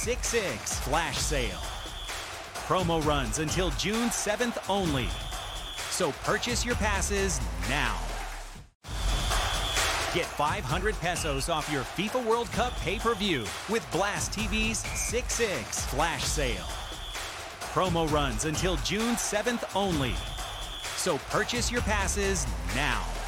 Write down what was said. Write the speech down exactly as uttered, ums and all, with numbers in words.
six six Flash Sale. Promo runs until June seventh only. So purchase your passes now. Get five hundred pesos off your FIFA World Cup pay-per-view with Blast T V's six six Flash Sale. Promo runs until June seventh only. So purchase your passes now.